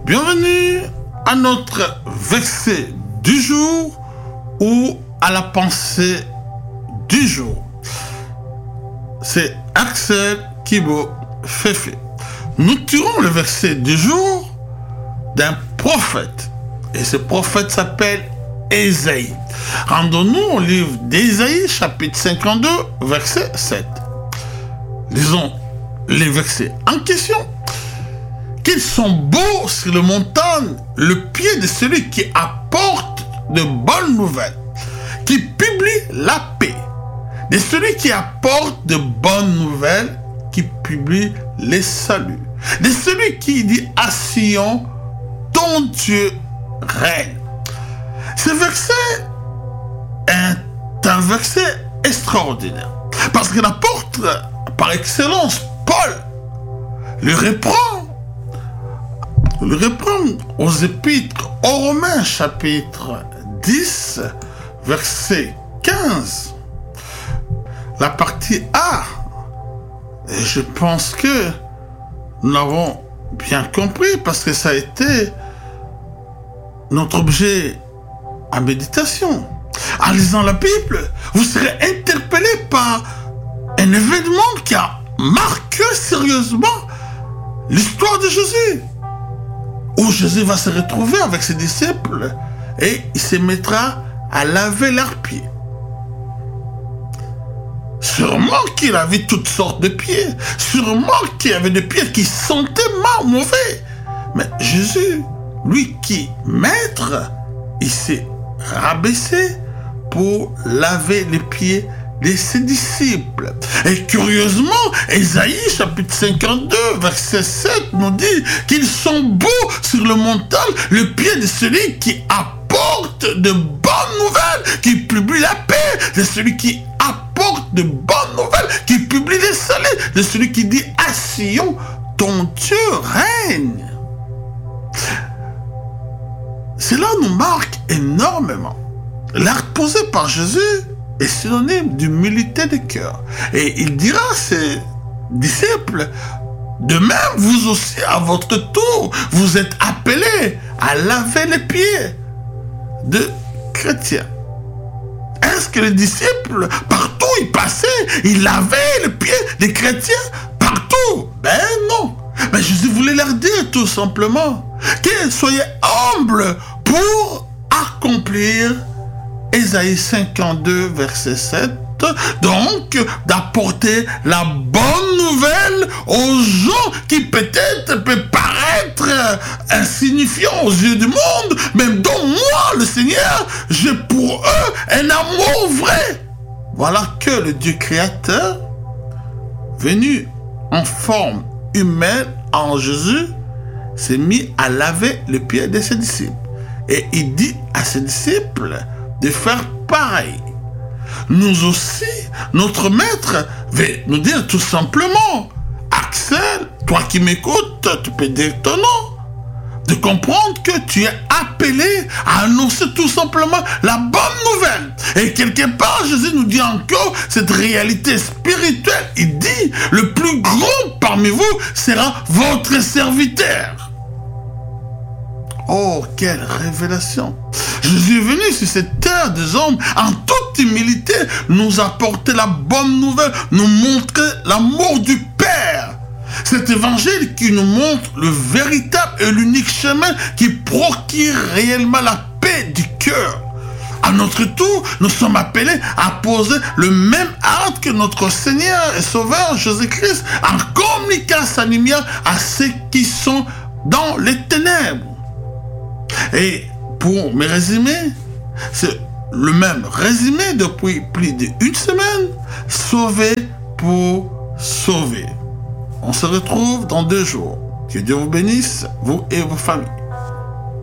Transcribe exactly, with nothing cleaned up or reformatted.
Bienvenue à notre verset du jour ou à la pensée du jour. C'est Axel Kibo Fefe. Nous tirons le verset du jour d'un prophète. Et ce prophète s'appelle Ésaïe. Rendons-nous au livre d'Ésaïe, chapitre cinquante-deux, verset sept. Lisons les versets en question. Qu'ils sont beaux sur les montagnes, le pied de celui qui apporte de bonnes nouvelles, qui publie la paix, de celui qui apporte de bonnes nouvelles, qui publie les saluts, de celui qui dit à Sion, ton Dieu règne. Ce verset est un verset extraordinaire, parce que l'apôtre par excellence, Paul, le reprend le reprendre aux épîtres aux Romains chapitre dix verset quinze, la partie A. Et je pense que nous l'avons bien compris parce que ça a été notre objet à méditation. En lisant la Bible, vous serez interpellé par un événement qui a marqué sérieusement l'histoire de Jésus, où Jésus va se retrouver avec ses disciples et il se mettra à laver leurs pieds. Sûrement qu'il avait toutes sortes de pieds, sûrement qu'il y avait des pieds qui sentaient mal, mauvais. Mais Jésus, lui qui maître, il s'est rabaissé pour laver les pieds de ses disciples. Et curieusement, Ésaïe chapitre cinquante-deux verset sept nous dit qu'ils sont beaux sur le montagne, le pied de celui qui apporte de bonnes nouvelles, qui publie la paix, de celui qui apporte de bonnes nouvelles, qui publie les saluts, de celui qui dit à Sion, ton Dieu règne. Cela nous marque énormément. L'acte posé par Jésus est synonyme d'humilité de cœur. Et il dira à ses disciples, de même vous aussi à votre tour, vous êtes appelés à laver les pieds de chrétiens. Est-ce que les disciples, partout ils passaient, ils lavaient les pieds des chrétiens? Partout? Ben non. Mais Jésus voulait leur dire tout simplement que soyez humbles pour accomplir Ésaïe cinquante-deux, verset sept, donc d'apporter la bonne nouvelle aux gens qui peut-être peuvent paraître insignifiants aux yeux du monde, même dont moi, le Seigneur, j'ai pour eux un amour vrai. Voilà que le Dieu créateur, venu en forme humaine en Jésus, s'est mis à laver les pieds de ses disciples. Et il dit à ses disciples de faire pareil. Nous aussi, notre maître veut nous dire tout simplement, Axel, toi qui m'écoutes, tu peux dire ton nom, de comprendre que tu es appelé à annoncer tout simplement la bonne nouvelle. Et quelque part, Jésus nous dit encore cette réalité spirituelle. Il dit, le plus grand parmi vous sera votre serviteur. Oh, quelle révélation! Jésus est venu sur cette terre des hommes en toute humilité, nous apporter la bonne nouvelle, nous montrer l'amour du Père. Cet évangile qui nous montre le véritable et l'unique chemin qui procure réellement la paix du cœur. À notre tour, nous sommes appelés à poser le même acte que notre Seigneur et Sauveur Jésus-Christ en communiquant sa lumière à ceux qui sont dans les ténèbres. Et pour me résumer, c'est le même résumé depuis plus d'une semaine, sauver pour sauver. On se retrouve dans deux jours. Que Dieu vous bénisse, vous et vos familles.